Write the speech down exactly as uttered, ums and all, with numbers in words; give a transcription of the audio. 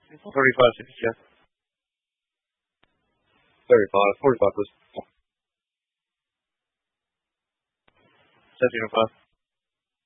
thirty-five, sixty, yeah. thirty-five, forty-five, please. seventeen oh five.